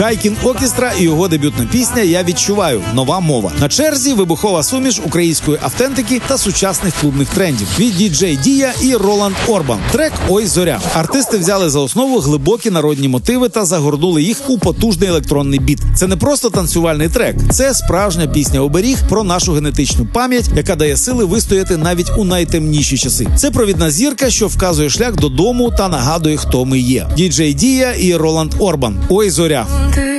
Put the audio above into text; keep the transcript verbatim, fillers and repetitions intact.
Хайкін Оркестра і його дебютна пісня «Я відчуваю. Нова мова». На черзі вибухова суміш української автентики та сучасних клубних трендів від діджей Дія і Роланд Орбан. Трек «Ой, зоря». Артисти взяли за основу глибокі народні мотиви та загорнули їх у потужний електронний біт. Це не просто танцювальний трек, це справжня пісня-оберіг про нашу генетичну пам'ять, яка дає сили вистояти навіть у найтемніші часи. Це провідна зірка, що вказує шлях додому та нагадує, хто ми є. діджей Дія і Роланд Орбан. «Ой, зоря».